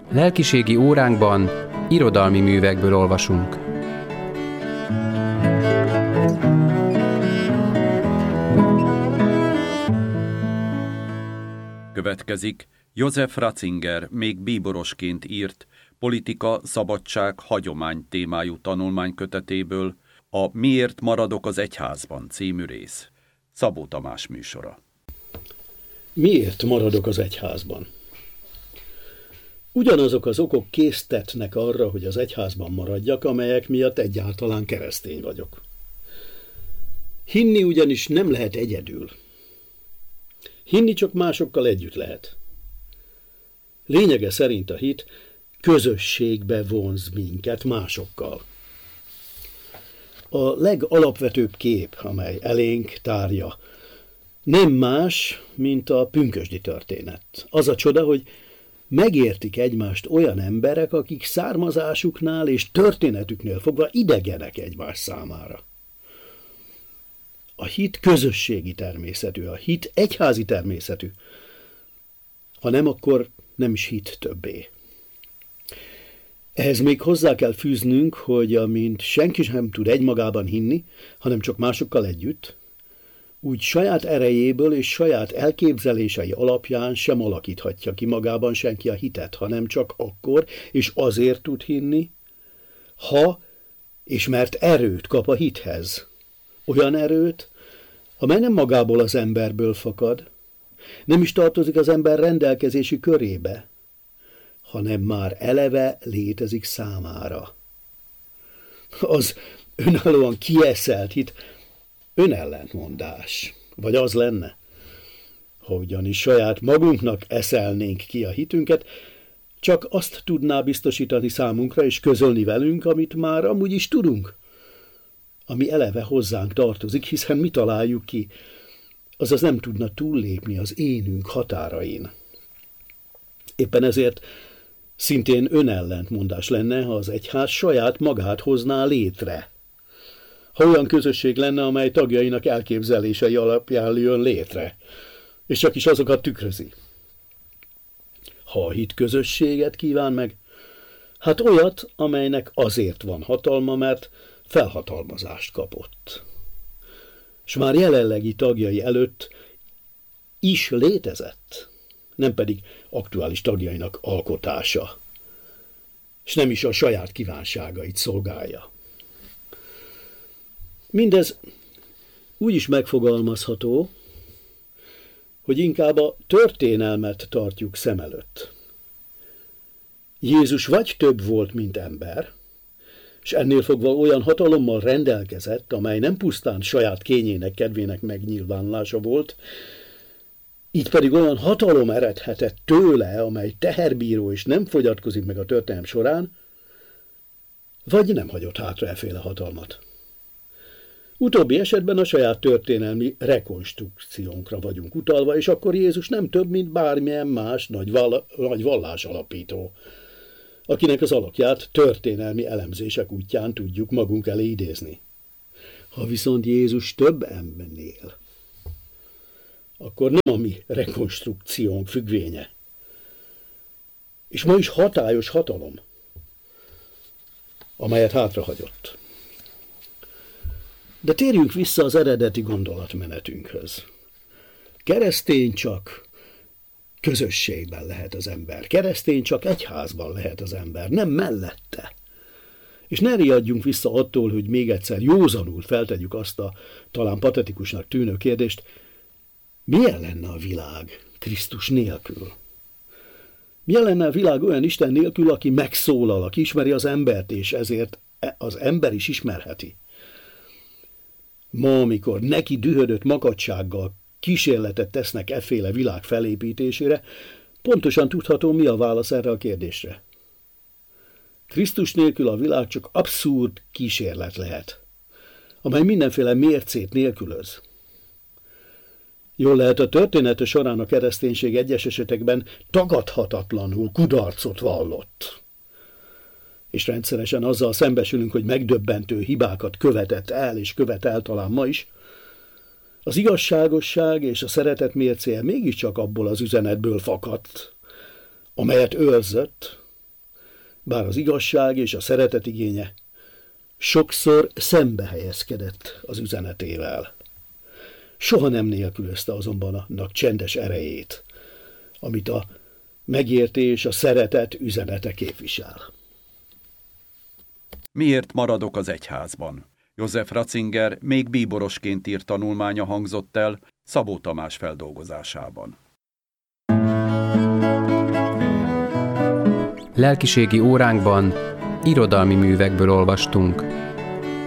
Lelkiségi óránkban irodalmi művekből olvasunk. Következik Josef Ratzinger még bíborosként írt Politika, szabadság, hagyomány témájú tanulmánykötetéből a Miért maradok az egyházban című rész. Szabó Tamás műsora. Miért maradok az egyházban? Ugyanazok az okok késztetnek arra, hogy az egyházban maradjak, amelyek miatt egyáltalán keresztény vagyok. Hinni ugyanis nem lehet egyedül. Hinni csak másokkal együtt lehet. Lényege szerint a hit közösségbe vonz minket másokkal. A legalapvetőbb kép, amely elénk tárja, nem más, mint a pünkösdi történet. Az a csoda, hogy megértik egymást olyan emberek, akik származásuknál és történetüknél fogva idegenek egymás számára. A hit közösségi természetű, a hit egyházi természetű. Ha nem, akkor nem is hit többé. Ehhez még hozzá kell fűznünk, hogy amint senki sem tud egymagában hinni, hanem csak másokkal együtt, úgy saját erejéből és saját elképzelései alapján sem alakíthatja ki magában senki a hitet, hanem csak akkor és azért tud hinni, ha és mert erőt kap a hithez. Olyan erőt, amely nem magából az emberből fakad, nem is tartozik az ember rendelkezési körébe, hanem már eleve létezik számára. Az önállóan kieszelt hit önellentmondás, vagy az lenne, ha ugyanis saját magunknak eszelnénk ki a hitünket, csak azt tudná biztosítani számunkra és közölni velünk, amit már amúgy is tudunk, ami eleve hozzánk tartozik, hiszen mi találjuk ki, azaz nem tudna túllépni az énünk határain. Éppen ezért szintén önellentmondás lenne, ha az egyház saját magát hozná létre. Ha olyan közösség lenne, amely tagjainak elképzelései alapján jön létre, és csak is azokat tükrözi. Ha a hit közösséget kíván meg, hát olyat, amelynek azért van hatalma, mert felhatalmazást kapott. És már jelenlegi tagjai előtt is létezett, nem pedig aktuális tagjainak alkotása, és nem is a saját kívánságait szolgálja. Mindez úgy is megfogalmazható, hogy inkább a történelmet tartjuk szem előtt. Jézus vagy több volt, mint ember, és ennél fogva olyan hatalommal rendelkezett, amely nem pusztán saját kényének, kedvének megnyilvánulása volt, így pedig olyan hatalom eredhetett tőle, amely teherbíró és nem fogyatkozik meg a történelem során, vagy nem hagyott hátra efféle hatalmat. Utóbbi esetben a saját történelmi rekonstrukciónkra vagyunk utalva, és akkor Jézus nem több, mint bármilyen más nagy vallásalapító, akinek az alakját történelmi elemzések útján tudjuk magunk elé idézni. Ha viszont Jézus több embernél, akkor nem a mi rekonstrukciónk függvénye. És ma is hatályos hatalom, amelyet hátrahagyott. De térjünk vissza az eredeti gondolatmenetünkhöz. Keresztény csak közösségben lehet az ember. Keresztény csak egyházban lehet az ember, nem mellette. És ne riadjunk vissza attól, hogy még egyszer józanul feltegyük azt a talán patetikusnak tűnő kérdést, milyen lenne a világ Krisztus nélkül? Milyen lenne a világ olyan Isten nélkül, aki megszólal, aki ismeri az embert, és ezért az ember is ismerheti? Ma, amikor neki dühödött makacsággal kísérletet tesznek efféle világ felépítésére, pontosan tudható, mi a válasz erre a kérdésre. Krisztus nélkül a világ csak abszurd kísérlet lehet, amely mindenféle mércét nélkülöz. Jól lehet, a története során a kereszténység egyes esetekben tagadhatatlanul kudarcot vallott. És rendszeresen azzal szembesülünk, hogy megdöbbentő hibákat követett el, és követ el talán ma is. Az igazságosság és a szeretet mércéje mégiscsak abból az üzenetből fakadt, amelyet őrzött, bár az igazság és a szeretet igénye sokszor szembe helyezkedett az üzenetével. Soha nem nélkülözte azonban annak csendes erejét, amit a megértés, a szeretet üzenete képvisel. Miért maradok az egyházban? József Ratzinger még bíborosként írt tanulmánya hangzott el Szabó Tamás feldolgozásában. Lelkiségi óránkban irodalmi művekből olvastunk.